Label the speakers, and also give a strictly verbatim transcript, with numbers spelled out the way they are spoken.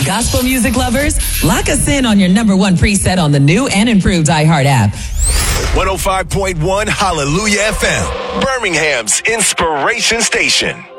Speaker 1: Gospel music lovers, lock us in on your number one preset on the new and improved iHeart app.
Speaker 2: one oh five point one Hallelujah F M, Birmingham's inspiration station.